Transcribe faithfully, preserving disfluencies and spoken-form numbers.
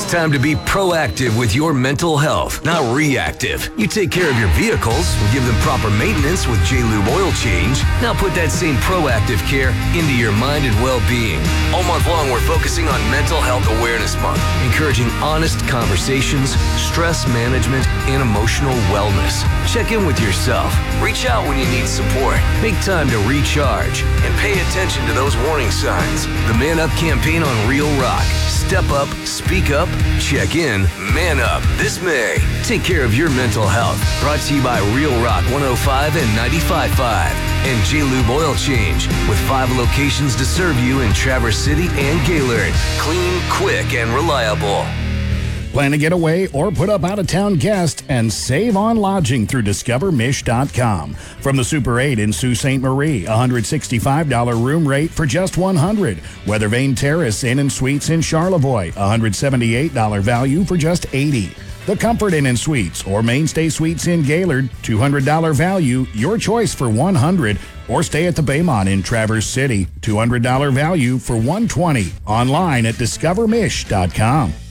It's time to be proactive with your mental health, not reactive. You take care of your vehicles and give them proper maintenance with J-Lube Oil Change. Now put that same proactive care into your mind and well-being. All month long, we're focusing on Mental Health Awareness Month, encouraging honest conversations, stress management, and emotional wellness. Check in with yourself. Reach out when you need support. Make time to recharge and pay attention to those warning signs. The Man Up campaign on Real Rock. Step up, speak up, check in, man up this May. Take care of your mental health. Brought to you by Real Rock one oh five and ninety-five point five and J-Lube Oil Change with five locations to serve you in Traverse City and Gaylord. Clean, quick, and reliable. Plan to get away or put up out-of-town guests and save on lodging through discover mish dot com. From the Super eight in Sault Ste. Marie, one hundred sixty-five dollars room rate for just one hundred dollars. Weathervane Terrace Inn and Suites in Charlevoix, one hundred seventy-eight dollars value for just eighty dollars. The Comfort Inn and Suites or Mainstay Suites in Gaylord, two hundred dollars value, your choice for one hundred dollars. Or stay at the Baymont in Traverse City, two hundred dollars value for one hundred twenty dollars. Online at discover mish dot com.